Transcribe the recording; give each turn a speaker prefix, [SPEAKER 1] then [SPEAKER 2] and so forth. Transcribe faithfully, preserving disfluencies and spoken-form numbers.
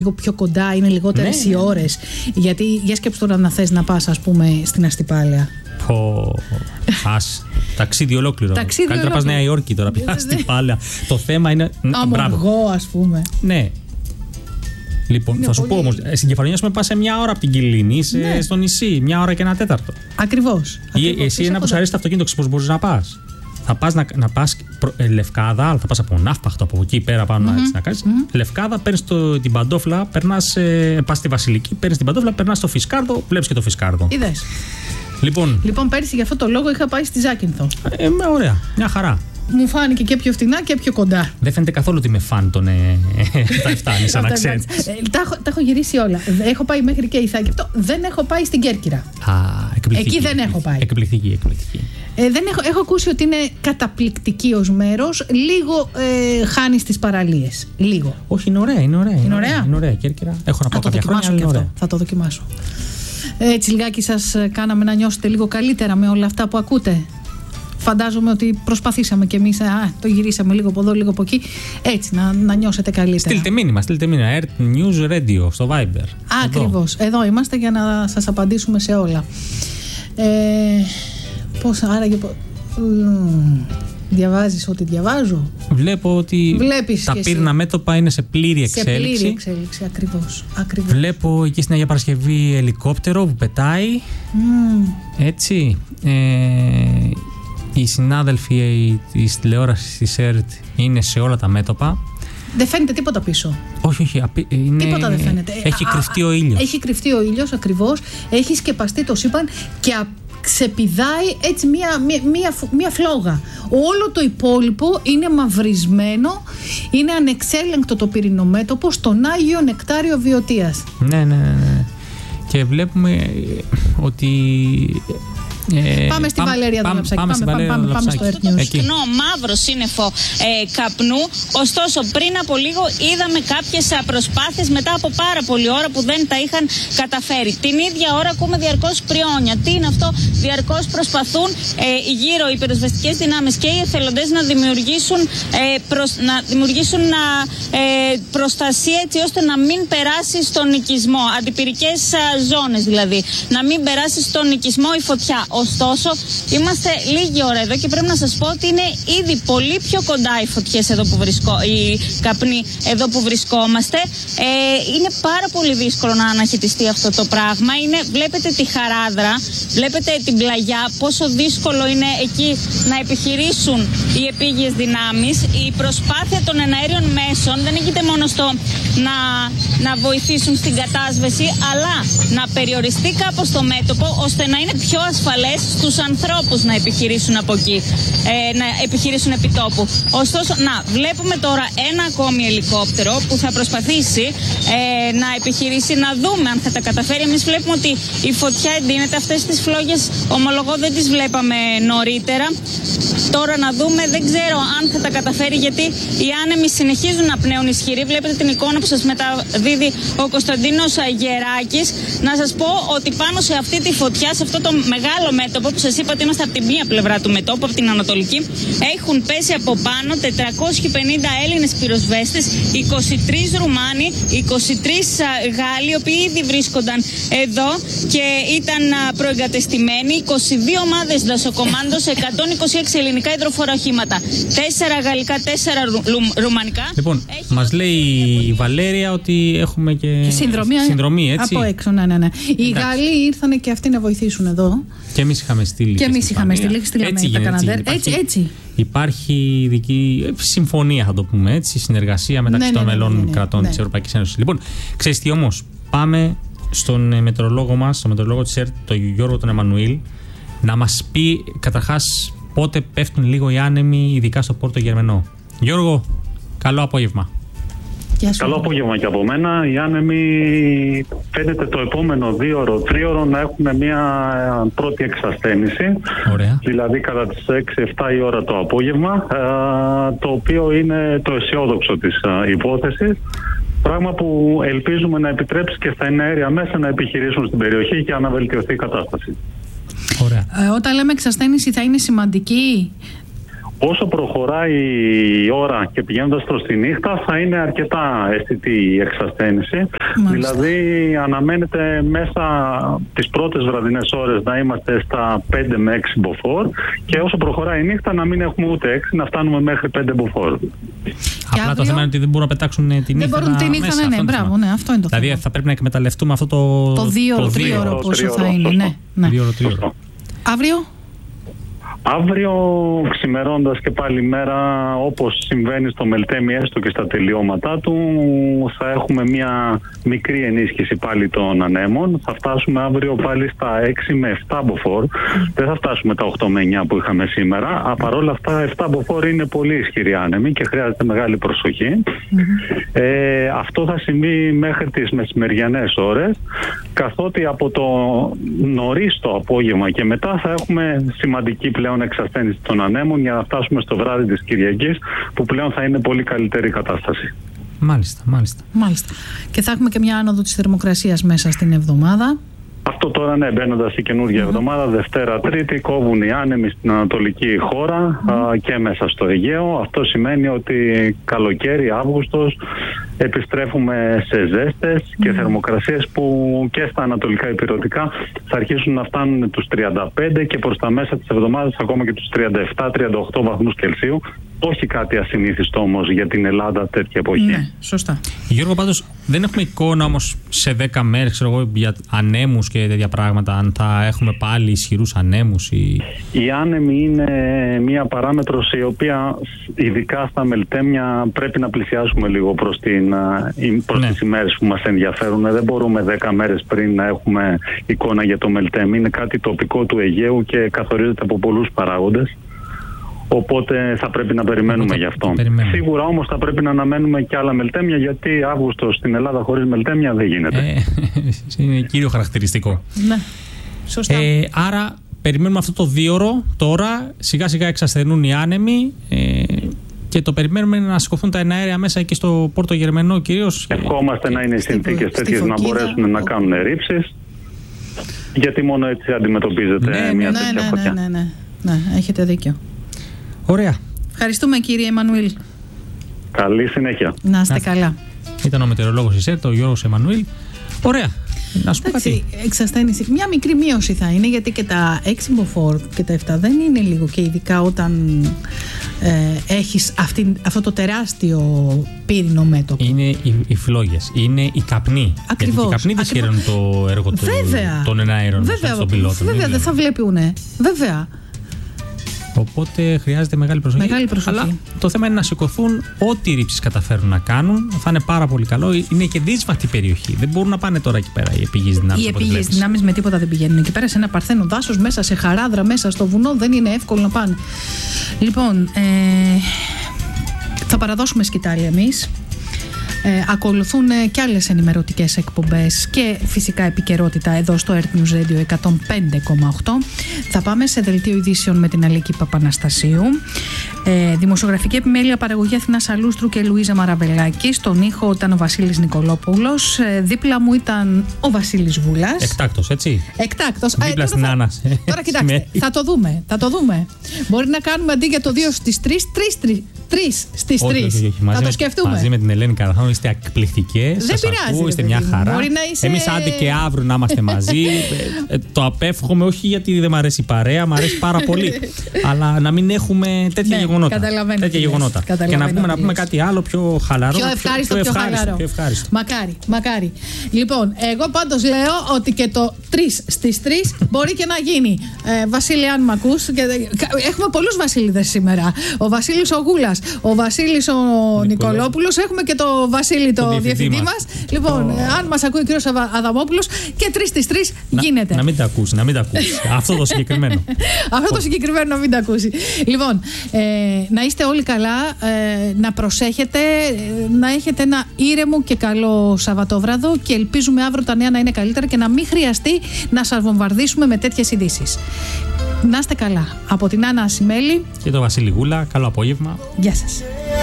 [SPEAKER 1] λίγο πιο κοντά, είναι λιγότερες
[SPEAKER 2] ναι,
[SPEAKER 1] οι ώρες. Γιατί για σκέψου τώρα να θες να πας, ας πούμε, στην Αστυπάλαια.
[SPEAKER 2] Πω. Ας. Ταξίδι ολόκληρο.
[SPEAKER 1] Ταξίδι
[SPEAKER 2] Καλύτερα πας Νέα Υόρκη τώρα πια Αστυπάλαια. Το θέμα είναι.
[SPEAKER 1] Αμοργό, ας πούμε.
[SPEAKER 2] Ναι. Λοιπόν,
[SPEAKER 1] είναι
[SPEAKER 2] θα σου
[SPEAKER 1] πολύ...
[SPEAKER 2] πω όμως, στην Κεφαλονιά σου με πας σε μια ώρα από την Κοιλίνη, είσαι ναι. στο νησί, μια ώρα και ένα τέταρτο.
[SPEAKER 1] Ακριβώς.
[SPEAKER 2] Ή ακριβώς. Εσύ ένα που σου αρέσει το αυτοκίνητο, πώς μπορείς να πας. Θα πας να, να πας προ, ε, Λευκάδα, αλλά θα πας από Ναύπαχτο, από εκεί πέρα πάνω mm-hmm. έτσι, να κάνεις. Mm-hmm. Λευκάδα, παίρνεις το, την παντόφλα, περνάς, ε, πας στη Βασιλική, παίρνεις την παντόφλα, περνάς στο Φισκάρδο, βλέπεις και το Φισκάρδο.
[SPEAKER 1] Είδες.
[SPEAKER 2] Λοιπόν,
[SPEAKER 1] λοιπόν, πέρυσι για αυτό το λόγο είχα πάει στη Ζάκυνθο.
[SPEAKER 2] Ε, με ωραία, μια χαρά.
[SPEAKER 1] Μου φάνηκε και πιο φτηνά και πιο κοντά.
[SPEAKER 2] Δεν φαίνεται καθόλου ότι με φαν τον ε, τα φτάνει σαν να ξέρεις.
[SPEAKER 1] Τα, τα έχω γυρίσει όλα. Έχω πάει μέχρι και Ιθάκεπτο. Δεν έχω πάει στην Κέρκυρα.
[SPEAKER 2] Α, εκπληκτική.
[SPEAKER 1] Εκεί δεν έχω πάει.
[SPEAKER 2] Εκπληκτική, εκπληκτική.
[SPEAKER 1] Ε, δεν έχω, έχω ακούσει ότι είναι καταπληκτική ως μέρος. Λίγο ε, χάνεις τις παραλίες. Λίγο.
[SPEAKER 2] Όχι, είναι ωραία. Είναι ωραία.
[SPEAKER 1] Είναι ωραία.
[SPEAKER 2] Είναι ωραία, Κέρκυρα. Έχω να πάω κάποια χρόνια.
[SPEAKER 1] Και αυτό. Θα το δοκιμάσω. Έτσι λιγάκι σας κάναμε να νιώσετε λίγο καλύτερα με όλα αυτά που ακούτε. Φαντάζομαι ότι προσπαθήσαμε κι εμείς, α, το γυρίσαμε λίγο από εδώ, λίγο από εκεί, έτσι να, να νιώσετε καλύτερα.
[SPEAKER 2] Στείλτε μήνυμα, στείλτε μήνυμα, Earth News Radio στο Viber.
[SPEAKER 1] Ακριβώς, εδώ. εδώ είμαστε για να σας απαντήσουμε σε όλα. Ε, πώς, άραγε, διαβάζεις ό,τι διαβάζω.
[SPEAKER 2] Βλέπω ότι
[SPEAKER 1] Βλέπεις
[SPEAKER 2] τα πύρνα μέτωπα είναι σε πλήρη εξέλιξη.
[SPEAKER 1] Σε πλήρη εξέλιξη, ακριβώς, ακριβώς.
[SPEAKER 2] Βλέπω εκεί στην Αγία Παρασκευή ελικόπτερο που πετάει,
[SPEAKER 1] mm.
[SPEAKER 2] έτσι. Ε, οι συνάδελφοι της τηλεόρασης της ΕΡΤ είναι σε όλα τα μέτωπα.
[SPEAKER 1] Δεν φαίνεται τίποτα πίσω.
[SPEAKER 2] Όχι, όχι. Είναι...
[SPEAKER 1] Τίποτα δεν φαίνεται.
[SPEAKER 2] Έχει
[SPEAKER 1] α,
[SPEAKER 2] κρυφτεί
[SPEAKER 1] α,
[SPEAKER 2] ο ήλιος.
[SPEAKER 1] Έχει κρυφτεί ο ήλιος, ακριβώς. Έχει σκεπαστεί το σύμπαν και ξεπηδάει έτσι μία, μία, μία, μία φλόγα. Όλο το υπόλοιπο είναι μαυρισμένο, είναι ανεξέλεγκτο το πυρηνομέτωπο στον Άγιο Νεκτάριο Βιωτίας.
[SPEAKER 2] Ναι, ναι, ναι. Και βλέπουμε ότι...
[SPEAKER 1] Ε, πάμε στην Βαλέρια Δολαψάκη. Πάμε, πάμε, πάμε, πάμε, πάμε στο Earth News.
[SPEAKER 3] Το συχνό μαύρο σύννεφο ε, καπνού. Ωστόσο, πριν από λίγο είδαμε κάποιες προσπάθειες μετά από πάρα πολλή ώρα που δεν τα είχαν καταφέρει. Την ίδια ώρα ακούμε διαρκώς πριόνια. Τι είναι αυτό, διαρκώς προσπαθούν ε, γύρω οι πυροσβεστικές δυνάμεις και οι εθελοντές να δημιουργήσουν, ε, προς, να δημιουργήσουν να, ε, προστασία έτσι ώστε να μην περάσει στον οικισμό. Αντιπυρικές ζώνες δηλαδή. Να μην περάσει στον οικισμό η φωτιά. Ωστόσο, είμαστε λίγη ώρα εδώ και πρέπει να σας πω ότι είναι ήδη πολύ πιο κοντά οι φωτιές εδώ που βρισκό, οι καπνοί εδώ που βρισκόμαστε. Ε, είναι πάρα πολύ δύσκολο να αναχαιτιστεί αυτό το πράγμα. Είναι, βλέπετε τη χαράδρα, βλέπετε την πλαγιά, πόσο δύσκολο είναι εκεί να επιχειρήσουν οι επίγειες δυνάμεις. Η προσπάθεια των εναέριων μέσων δεν έγινε μόνο στο να, να βοηθήσουν στην κατάσβεση, αλλά να περιοριστεί κάπως το μέτωπο ώστε να είναι πιο ασφαλές στους ανθρώπους να επιχειρήσουν από εκεί, ε, να επιχειρήσουν επί τόπου. Ωστόσο, να βλέπουμε τώρα ένα ακόμη ελικόπτερο που θα προσπαθήσει ε, να επιχειρήσει, να δούμε αν θα τα καταφέρει. Εμείς βλέπουμε ότι η φωτιά εντείνεται. Αυτές τις φλόγες, ομολογώ, δεν τις βλέπαμε νωρίτερα. Τώρα να δούμε, δεν ξέρω αν θα τα καταφέρει, γιατί οι άνεμοι συνεχίζουν να πνέουν ισχυροί. Βλέπετε την εικόνα που σας μεταδίδει ο Κωνσταντίνος Γεράκης. Να σας πω ότι πάνω σε αυτή τη φωτιά, σε αυτό το μεγάλο μέτωπο που σας είπα ότι είμαστε από τη μία πλευρά του μετώπου, από την ανατολική, έχουν πέσει από πάνω τετρακόσιοι πενήντα Έλληνες πυροσβέστες, είκοσι τρεις Ρουμάνοι, είκοσι τρεις Γάλλοι, οι οποίοι ήδη βρίσκονταν εδώ και ήταν προεγκατεστημένοι, είκοσι δύο ομάδες δασοκομάντος, εκατόν είκοσι έξι ελληνικά υδροφόρα οχήματα, τέσσερα γαλλικά, τέσσερα ρου, ρου, ρουμανικά.
[SPEAKER 2] Λοιπόν, Έχει... μας λέει η Βαλέρια ότι έχουμε και,
[SPEAKER 1] και συνδρομή,
[SPEAKER 2] συνδρομή, έτσι.
[SPEAKER 1] Από έξω, ναι, ναι, ναι. Οι Γάλλοι ήρθαν και αυτοί να βοηθήσουν εδώ.
[SPEAKER 2] Και εμείς είχαμε στείλει.
[SPEAKER 1] Και εμείς είχαμε στείλει.
[SPEAKER 2] Έτσι,
[SPEAKER 1] τα
[SPEAKER 2] έτσι, έτσι,
[SPEAKER 1] έτσι, έτσι.
[SPEAKER 2] Υπάρχει ειδική συμφωνία, θα το πούμε έτσι, συνεργασία μεταξύ
[SPEAKER 1] ναι,
[SPEAKER 2] των
[SPEAKER 1] ναι,
[SPEAKER 2] μελών
[SPEAKER 1] ναι, ναι, ναι,
[SPEAKER 2] κρατών
[SPEAKER 1] ναι.
[SPEAKER 2] της Ευρωπαϊκής Ένωσης. Λοιπόν, ξέρεις τι όμως, πάμε στον μετεωρολόγο μας, στον μετεωρολόγο της ΕΡΤ, τον Γιώργο τον Εμμανουήλ, να μας πει καταρχάς πότε πέφτουν λίγο οι άνεμοι, ειδικά στο Πόρτο Γερμενό. Γιώργο, καλό απόγευμα.
[SPEAKER 4] Καλό απόγευμα και από μένα. Οι άνεμοι φαίνεται το επόμενο δίωρο, τρίωρο να έχουν μια πρώτη εξασθένηση.
[SPEAKER 2] Ωραία.
[SPEAKER 4] Δηλαδή κατά τις έξι εφτά η ώρα το απόγευμα, το οποίο είναι το αισιόδοξο της υπόθεσης. Πράγμα που ελπίζουμε να επιτρέψει και στα εναέρια μέσα να επιχειρήσουν στην περιοχή και να βελτιωθεί η κατάσταση.
[SPEAKER 2] Ωραία.
[SPEAKER 1] Ε, όταν λέμε εξασθένηση θα είναι σημαντική.
[SPEAKER 4] Όσο προχωράει η ώρα και πηγαίνοντας προς τη νύχτα θα είναι αρκετά αισθητή η εξασθένηση. Μάλιστα. Δηλαδή αναμένεται μέσα τις πρώτες βραδινές ώρες να είμαστε στα πέντε με έξι μποφόρ και όσο προχωράει η νύχτα να μην έχουμε ούτε έξι, να φτάνουμε μέχρι πέντε μποφόρ.
[SPEAKER 2] Απλά αύριο... το θέμα είναι ότι δεν μπορούν να πετάξουν τη νύχτα.
[SPEAKER 1] Δεν μπορούν τη νύχτα, μέσα, ναι, ναι, μπράβο, ναι, αυτό είναι το
[SPEAKER 2] δηλαδή
[SPEAKER 1] θέμα.
[SPEAKER 2] θα πρέπει να εκμεταλλευτούμε αυτό το.
[SPEAKER 1] Το δύο ώρο, τρία ώρο πόσο θα είναι. Ναι, ναι.
[SPEAKER 2] Δύο ώρο, τρία ώρο.
[SPEAKER 1] Αύριο.
[SPEAKER 4] Αύριο ξημερώντας και πάλι μέρα, όπως συμβαίνει στο Μελτέμι έστω και στα τελειώματά του, θα έχουμε μια μικρή ενίσχυση πάλι των ανέμων. Θα φτάσουμε αύριο πάλι στα έξι με επτά μποφόρ. Δεν θα φτάσουμε τα οκτώ με εννιά που είχαμε σήμερα. Παρ' όλα αυτά επτά μποφόρ είναι πολύ ισχυρή άνεμη και χρειάζεται μεγάλη προσοχή. Mm-hmm. Ε, αυτό θα συμβεί μέχρι τις μεσημεριανές ώρες, καθότι από το νωρίς το απόγευμα και μετά θα έχουμε σημαντική πλέον εξασθένηση των ανέμων για να φτάσουμε στο βράδυ της Κυριακής, που πλέον θα είναι πολύ καλύτερη κατάσταση.
[SPEAKER 2] Μάλιστα, μάλιστα.
[SPEAKER 1] Μάλιστα. Και θα έχουμε και μια άνοδο της θερμοκρασίας μέσα στην εβδομάδα.
[SPEAKER 4] Αυτό τώρα, ναι, μπαίνοντας η καινούργια mm-hmm. εβδομάδα, Δευτέρα, Τρίτη, κόβουν οι άνεμοι στην ανατολική χώρα mm-hmm. α, και μέσα στο Αιγαίο. Αυτό σημαίνει ότι καλοκαίρι, Αύγουστος, επιστρέφουμε σε ζέστες mm-hmm. και θερμοκρασίες που και στα ανατολικά ηπειρωτικά θα αρχίσουν να φτάνουν τους τριάντα πέντε και προς τα μέσα της εβδομάδας ακόμα και τους τριάντα επτά τριάντα οκτώ βαθμούς Κελσίου. Όχι κάτι ασυνήθιστο όμως για την Ελλάδα τέτοια εποχή.
[SPEAKER 1] Ναι, σωστά.
[SPEAKER 2] Γιώργο, πάντως δεν έχουμε εικόνα όμως σε δέκα μέρες, ξέρω εγώ, για ανέμους και τέτοια πράγματα, αν θα έχουμε πάλι ισχυρούς ανέμους ή...
[SPEAKER 4] Η άνεμη είναι μια παράμετρος η οποία ειδικά στα Μελτέμια πρέπει να πλησιάσουμε λίγο προς, την, προς ναι. τις ημέρες που μας ενδιαφέρουν. Δεν μπορούμε δέκα μέρες πριν να έχουμε εικόνα για το Μελτέμι. Είναι κάτι τοπικό του Αιγαίου και καθορίζεται από πολλούς παράγοντες. Οπότε θα πρέπει να περιμένουμε Οπότε, γι' αυτό. Σίγουρα όμως θα πρέπει να αναμένουμε και άλλα Μελτέμια, γιατί Αύγουστο στην Ελλάδα χωρίς Μελτέμια δεν γίνεται.
[SPEAKER 2] Ε, είναι κύριο χαρακτηριστικό.
[SPEAKER 1] Ναι, σωστά.
[SPEAKER 2] Ε, άρα περιμένουμε αυτό το δίωρο τώρα, σιγά σιγά εξασθενούν οι άνεμοι ε, και το περιμένουμε να σηκωθούν τα εναέρια μέσα εκεί στο Πόρτο Γερμενό κυρίως.
[SPEAKER 4] Ευχόμαστε να είναι οι συνθήκες τέτοιες να μπορέσουν να κάνουν ρήψεις, γιατί μόνο έτσι αντιμετωπίζεται
[SPEAKER 2] ναι,
[SPEAKER 4] μια
[SPEAKER 1] ναι,
[SPEAKER 4] τέτοια
[SPEAKER 1] ναι,
[SPEAKER 4] φωτιά.
[SPEAKER 1] Ναι, ναι, ναι, ναι, έχετε δίκιο.
[SPEAKER 2] Ωραία.
[SPEAKER 1] Ευχαριστούμε κύριε Εμμανουήλ.
[SPEAKER 4] Καλή συνέχεια.
[SPEAKER 1] Να είστε καλά.
[SPEAKER 2] Ήταν ο μετεωρολόγος της ΕΡΤ, ο Γιώργος Εμμανουήλ. Ωραία. Να σου πω κάτι.
[SPEAKER 1] Εξασθένηση. Μια μικρή μείωση θα είναι, γιατί και τα έξι μποφόρ και τα επτά δεν είναι λίγο, και ειδικά όταν ε, έχεις αυτή, αυτό το τεράστιο πύρινο μέτωπο.
[SPEAKER 2] Είναι οι, οι φλόγες, είναι οι καπνοί.
[SPEAKER 1] Ακριβώς.
[SPEAKER 2] Γιατί οι καπνοί δεν σχεραίνουν το έργο του, των εναέρων στον πιλότο.
[SPEAKER 1] Βέβαια, δεν θα βλέπουνε. Βέβαια.
[SPEAKER 2] Οπότε χρειάζεται μεγάλη προσοχή.
[SPEAKER 1] Μεγάλη προσοχή.
[SPEAKER 2] Αλλά το θέμα είναι να σηκωθούν ό,τι ρήψεις καταφέρουν να κάνουν. Θα είναι πάρα πολύ καλό. Είναι και δύσβατη περιοχή. Δεν μπορούν να πάνε τώρα εκεί πέρα οι επίγειες δυνάμεις.
[SPEAKER 1] Οι επίγειες δυνάμεις με τίποτα δεν πηγαίνουν. Εκεί πέρα σε ένα παρθένο δάσος, μέσα σε χαράδρα, μέσα στο βουνό, δεν είναι εύκολο να πάνε. Λοιπόν, ε, θα παραδώσουμε σκητάλη εμείς. Ε, ακολουθούν ε, και άλλες ενημερωτικές εκπομπές και φυσικά επικαιρότητα εδώ στο Earth News Radio εκατόν πέντε κόμμα οκτώ. Θα πάμε σε δελτίο ειδήσεων με την Αλίκη Παπαναστασίου. Ε, δημοσιογραφική επιμέλεια, παραγωγή Αθηνά Αλούστρου και Λουίζα Μαραβελάκη. Στον ήχο ήταν ο Βασίλης Νικολόπουλος. Ε, δίπλα μου ήταν ο Βασίλης Βούλας.
[SPEAKER 2] Εκτάκτος, έτσι.
[SPEAKER 1] Εκτάκτος.
[SPEAKER 2] Δίπλα στην Άννα.
[SPEAKER 1] Τώρα κοιτάξτε, θα το δούμε. Θα το δούμε. Μπορεί να κάνουμε αντί για το δύο στις τρεις, τρεις στις τρεις. Θα το σκεφτούμε.
[SPEAKER 2] Μαζί με την Ελένη Καραθάνου είστε εκπληκτικές.
[SPEAKER 1] Δεν πειράζει.
[SPEAKER 2] Είστε μια χαρά.
[SPEAKER 1] Είσαι...
[SPEAKER 2] Εμείς άντε και αύριο να είμαστε μαζί. ε, το απέφχομαι όχι γιατί δεν μ' αρέσει η παρέα, μ' αρέσει πάρα πολύ. Αλλά να μην έχουμε τέτοια
[SPEAKER 1] ναι,
[SPEAKER 2] γεγονότα.
[SPEAKER 1] Τέτοια
[SPEAKER 2] γεγονότα. Και να πούμε, να πούμε κάτι άλλο πιο χαλαρό.
[SPEAKER 1] Πιο ευχάριστο, πιο, πιο, πιο, χαλαρό.
[SPEAKER 2] πιο ευχάριστο.
[SPEAKER 1] Μακάρι, μακάρι. Λοιπόν, εγώ πάντως λέω ότι και το τρεις στις τρεις μπορεί και να γίνει. Ε, Βασίλη, αν μ' ακούς. Και, έχουμε πολλούς Βασίλειδες σήμερα. Ο Βασίλης ο Γούλας, ο Βασίλης ο Νικολόπουλος. Έχουμε και το Βασίλη το, το διευθυντή μας. μας. Λοιπόν, το... αν μας ακούει ο κύριος Αδαμόπουλος, και τρεις στις τρεις γίνεται.
[SPEAKER 2] Να μην τα ακούσει, να μην τα ακούσει. Αυτό το συγκεκριμένο.
[SPEAKER 1] Αυτό το συγκεκριμένο να μην τα ακούσει. Λοιπόν, ε, να είστε όλοι καλά, ε, να προσέχετε, ε, να έχετε ένα ήρεμο και καλό Σαββατόβραδο, και ελπίζουμε αύριο τα νέα να είναι καλύτερα και να μην χρειαστεί να σας βομβαρδίσουμε με τέτοιες ειδήσεις. Να είστε καλά. Από την Άννα Ασημέλη
[SPEAKER 2] και τον Βασίλη Γούλα, καλό απόγευμα.
[SPEAKER 1] Γεια σας.